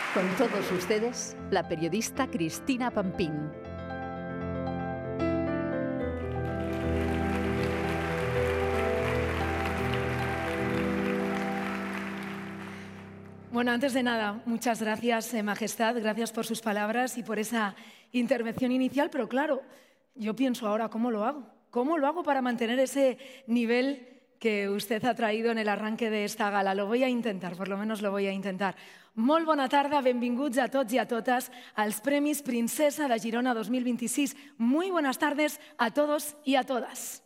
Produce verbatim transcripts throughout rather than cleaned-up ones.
Con todos ustedes, la periodista Cristina Pampín. Bueno, antes de nada, muchas gracias, eh, Majestad, gracias por sus palabras y por esa intervención inicial, pero claro, yo pienso ahora, ¿cómo lo hago? ¿Cómo lo hago para mantener ese nivel que usted ha traído en el arranque de esta gala? Lo voy a intentar, por lo menos lo voy a intentar. Molt bona tarda, benvinguts a tots i a totes als Premis Princesa de Girona dos mil vint-i-sis. Muy buenas tardes a todos y a todas.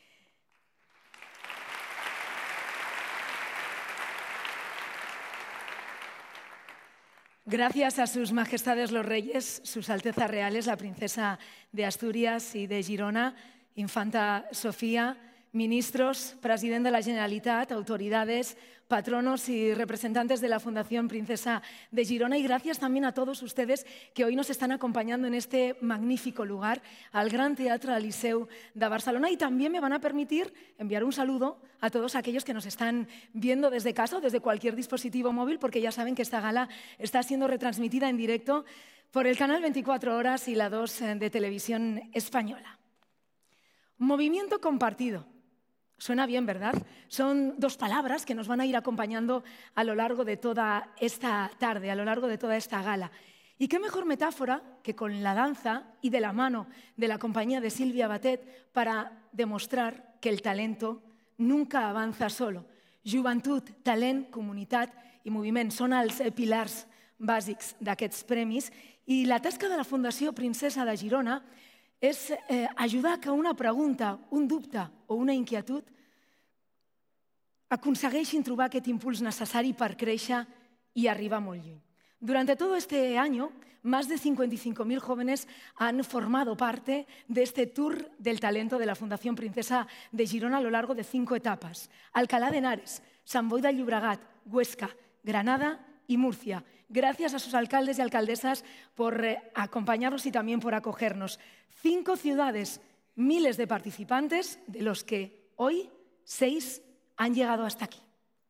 Gracias a sus majestades los reyes, sus altezas reales, la princesa de Asturias y de Girona, infanta Sofía, ministros, president de la Generalitat, autoridades, patronos y representantes de la Fundación Princesa de Girona, y gracias también a todos ustedes que hoy nos están acompañando en este magnífico lugar, al Gran Teatre Liceu de Barcelona, y también me van a permitir enviar un saludo a todos aquellos que nos están viendo desde casa o desde cualquier dispositivo móvil, porque ya saben que esta gala está siendo retransmitida en directo por el canal veinticuatro horas y la dos de Televisión Española. Movimiento compartido. Suena bien, ¿verdad? Son dos palabras que nos van a ir acompañando a lo largo de toda esta tarde, a lo largo de toda esta gala. Y qué mejor metáfora que con la danza y de la mano de la compañía de Sílvia Batet para demostrar que el talento nunca avanza solo. Joventut, talent, comunitat i moviment són els pilars bàsics d'aquests premis, i la tasca de la Fundació Princesa de Girona és eh, ajudar que una pregunta, un dubte o una inquietud aconsegueixin trobar aquest impuls necessari per créixer y arribar molt lluny. Durante todo este año, más de cincuenta y cinco mil jóvenes han formado parte de este Tour del Talento de la Fundación Princesa de Girona a lo largo de cinco etapas. Alcalá de Henares, Sant Boi de Llobregat, Huesca, Granada y Murcia. Gracias a sus alcaldes y alcaldesas por eh, acompañarnos y también por acogernos. Cinco ciudades, miles de participantes, de los que hoy seis han llegado hasta aquí.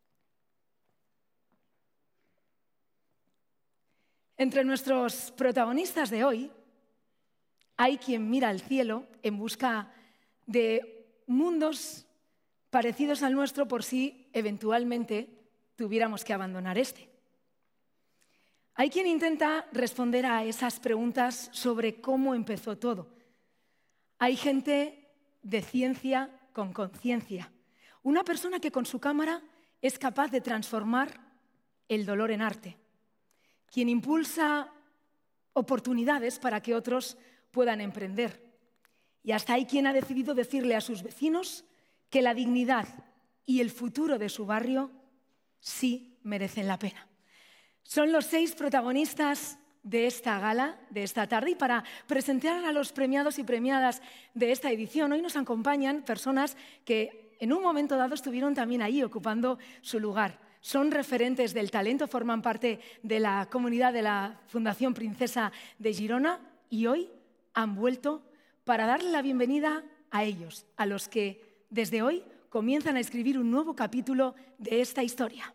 Entre nuestros protagonistas de hoy hay quien mira al cielo en busca de mundos parecidos al nuestro por si eventualmente tuviéramos que abandonar este. Hay quien intenta responder a esas preguntas sobre cómo empezó todo. Hay gente de ciencia con conciencia. Una persona que con su cámara es capaz de transformar el dolor en arte. Quien impulsa oportunidades para que otros puedan emprender. Y hasta hay quien ha decidido decirle a sus vecinos que la dignidad y el futuro de su barrio sí merecen la pena. Son los seis protagonistas de esta gala, de esta tarde, y para presentar a los premiados y premiadas de esta edición, hoy nos acompañan personas que en un momento dado estuvieron también ahí ocupando su lugar. Son referentes del talento, forman parte de la comunidad de la Fundación Princesa de Girona y hoy han vuelto para darle la bienvenida a ellos, a los que desde hoy comienzan a escribir un nuevo capítulo de esta historia.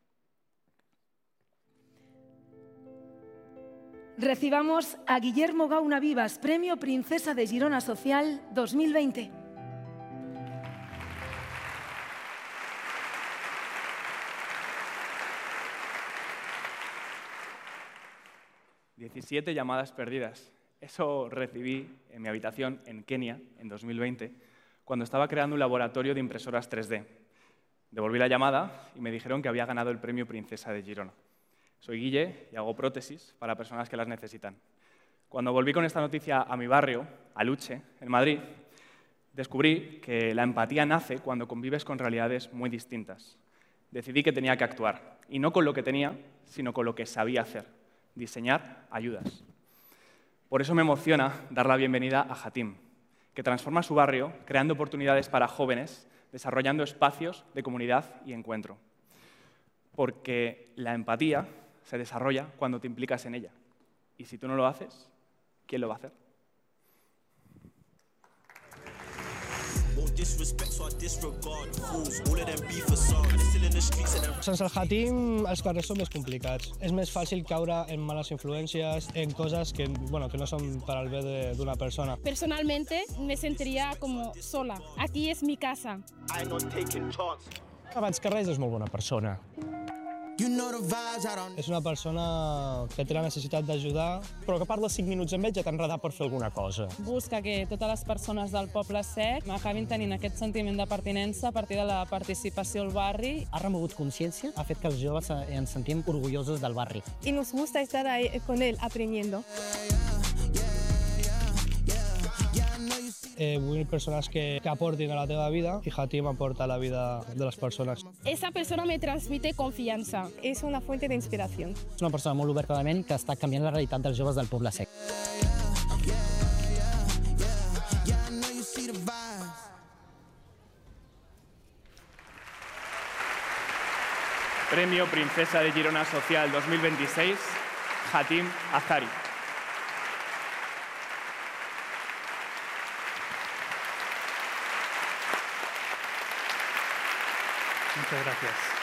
Recibamos a Guillermo Gauna Vivas, Premio Princesa de Girona Social dos mil veinte. diecisiete llamadas perdidas. Eso recibí en mi habitación en Kenia en dos mil veinte, cuando estaba creando un laboratorio de impresoras tres D. Devolví la llamada y me dijeron que había ganado el Premio Princesa de Girona. Soy Guille y hago prótesis para personas que las necesitan. Cuando volví con esta noticia a mi barrio, a Luche, en Madrid, descubrí que la empatía nace cuando convives con realidades muy distintas. Decidí que tenía que actuar, y no con lo que tenía, sino con lo que sabía hacer, diseñar ayudas. Por eso me emociona dar la bienvenida a Hatim, que transforma su barrio creando oportunidades para jóvenes, desarrollando espacios de comunidad y encuentro. Porque la empatía se desarrolla cuando te implicas en ella. Y si tú no lo haces, ¿quién lo va a hacer? Sense el Hatim, els carrers són més complicats. És més fàcil caure en malas influencias, en cosas que, bueno, que no son para el bien de, de una persona. Personalmente me sentiría como sola. Aquí es mi casa. Abans que res és molt bona persona. És una persona que té la necessitat d'ajudar, però que parla cinc minuts amb ell ja t'ha enredat per fer alguna cosa. Busca que totes les persones del Poble Sec acabin tenint aquest sentiment de pertinença a partir de la participació al barri. Ha remogut consciència, ha fet que els joves ens sentim orgullosos del barri. Y nos gusta estar ahí con él aprendiendo. Eh, vull persones que, que aportin a la teva vida i Hatim aporta a la vida de les persones. Esa persona me transmite confianza. Es una fuente de inspiración. És una persona molt oberta de ment que està canviant la realitat dels joves del Poble Sec. Premio Princesa de Girona Social dos mil veintiséis, Hatim Azari. Muchas gracias.